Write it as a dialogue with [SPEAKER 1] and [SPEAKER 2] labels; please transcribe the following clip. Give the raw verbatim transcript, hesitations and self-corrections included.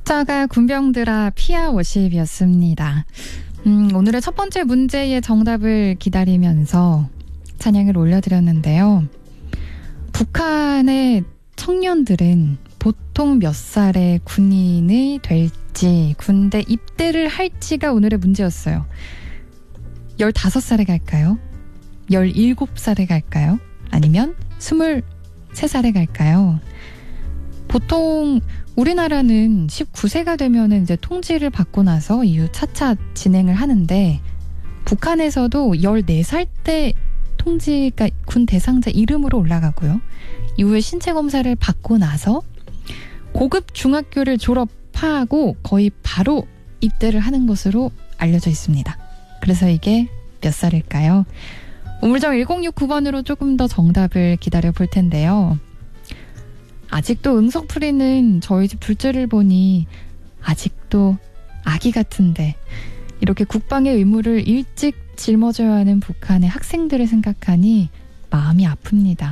[SPEAKER 1] 숫자가 군병들아 피아 워십이었습니다. 음, 오늘의 첫 번째 문제의 정답을 기다리면서 찬양을 올려드렸는데요. 북한의 청년들은 보통 몇 살의 군인이 될지, 군대 입대를 할지가 오늘의 문제였어요. 열다섯 살에 갈까요? 열일곱 살에 갈까요? 아니면 스물세 살에 갈까요? 보통 우리나라는 십구 세가 되면은 이제 통지를 받고 나서 이후 차차 진행을 하는데, 북한에서도 열네 살 때 통지가 군 대상자 이름으로 올라가고요. 이후에 신체 검사를 받고 나서 고급 중학교를 졸업하고 거의 바로 입대를 하는 것으로 알려져 있습니다. 그래서 이게 몇 살일까요? 우물정 일공육구 번으로 조금 더 정답을 기다려 볼 텐데요. 아직도 응석풀이는 저희 집 둘째를 보니 아직도 아기 같은데, 이렇게 국방의 의무를 일찍 짊어져야 하는 북한의 학생들을 생각하니 마음이 아픕니다.